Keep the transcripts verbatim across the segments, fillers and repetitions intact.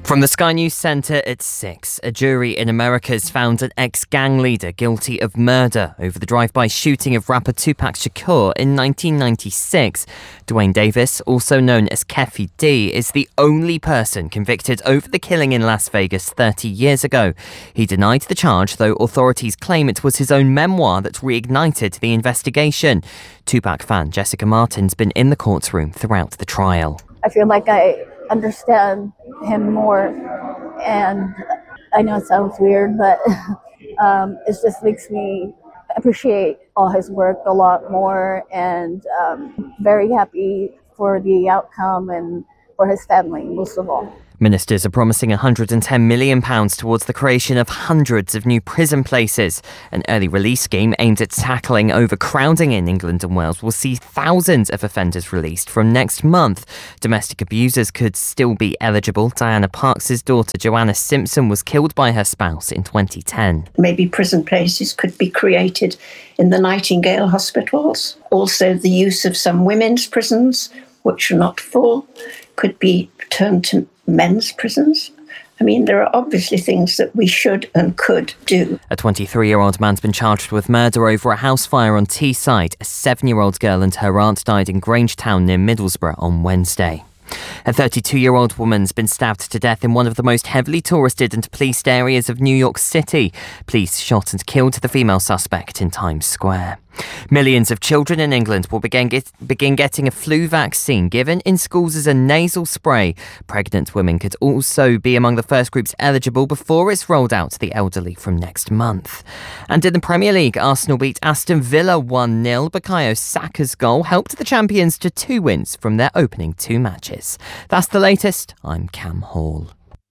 From the Sky News Centre at six, a jury in America has found an ex-gang leader guilty of murder over the drive-by shooting of rapper Tupac Shakur in nineteen ninety-six. Dwayne Davis, also known as Keffe D, is the only person convicted over the killing in Las Vegas thirty years ago. He denied the charge, though authorities claim it was his own memoir that reignited the investigation. Tupac fan Jessica Martin's been in the courtroom throughout the trial. I feel like I understand him more, and I know it sounds weird, but um, it just makes me appreciate all his work a lot more, and um, very happy for the outcome and for his family, most of all. Ministers are promising one hundred ten million pounds towards the creation of hundreds of new prison places. An early release scheme aimed at tackling overcrowding in England and Wales will see thousands of offenders released from next month. Domestic abusers could still be eligible. Diana Parks' daughter Joanna Simpson was killed by her spouse in twenty ten. Maybe prison places could be created in the Nightingale hospitals. Also, the use of some women's prisons, which are not full, could be turned to men's prisons. I mean, there are obviously things that we should and could do. A twenty-three-year-old man's been charged with murder over a house fire on Teesside. A seven-year-old girl and her aunt died in Grangetown near Middlesbrough on Wednesday. A thirty-two-year-old woman's been stabbed to death in one of the most heavily touristed and policed areas of New York City. Police shot and killed the female suspect in Times Square. Millions of children in England will begin, get, begin getting a flu vaccine given in schools as a nasal spray. Pregnant women could also be among the first groups eligible before it's rolled out to the elderly from next month. And in the Premier League, Arsenal beat Aston Villa one nil. Bukayo Saka's goal helped the champions to two wins from their opening two matches. That's the latest. I'm Cam Hall.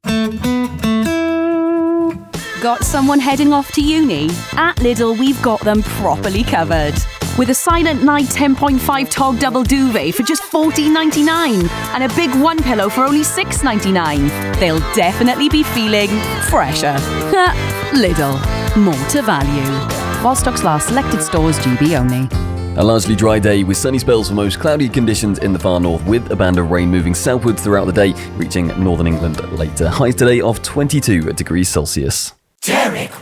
Got someone heading off to uni? At Lidl, we've got them properly covered. With a Silent Night ten point five Tog Double Duvet for just fourteen ninety-nine and a big one pillow for only six ninety-nine. They'll definitely be feeling fresher. Lidl, more to value. While stocks last, selected stores G B only. A largely dry day with sunny spells for most, cloudy conditions in the far north with a band of rain moving southwards throughout the day, reaching northern England later. Highs today of twenty-two degrees Celsius. Derek